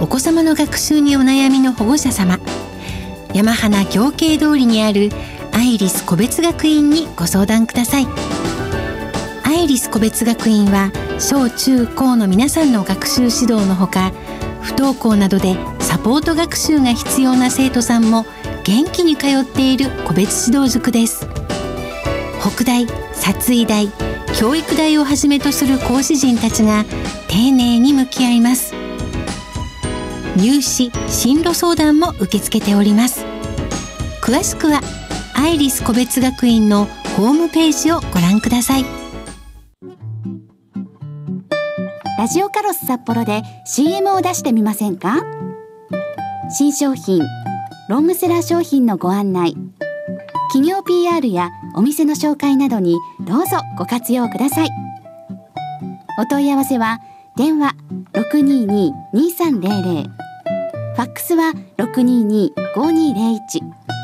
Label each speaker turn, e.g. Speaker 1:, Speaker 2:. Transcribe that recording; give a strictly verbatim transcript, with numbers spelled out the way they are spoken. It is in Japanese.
Speaker 1: 子様の学習にお悩みの保護者様、山花行慶通りにあるアイリス個別学院にご相談ください。アイリス個別学院は小中高の皆さんの学習指導のほか、不登校などでサポート学習が必要な生徒さんも元気に通っている個別指導塾です。北大、殺医大、教育大をはじめとする講師陣たちが丁寧に向き合います。入試・進路相談も受け付けております。詳しくはアイリス個別学院のホームページをご覧ください。
Speaker 2: ラジオカロス札幌で シーエム を出してみませんか？新商品、ロングセラー商品のご案内、企業 ピーアール やお店の紹介などにどうぞご活用ください。お問い合わせは電話 ろくにーにーにーさんゼロゼロ、ファックスは ろくにーにーごーにーゼロいち、